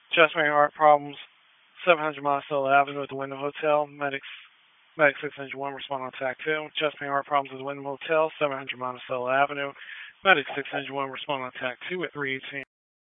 Chest pain, heart problems, 700 Monticello Avenue at the Wyndham Hotel. Medic 601, respond on TAC 2. Chest pain, heart problems at the Wyndham Hotel, 700 Monticello Avenue. Medic 601, respond on TAC 2 at 318.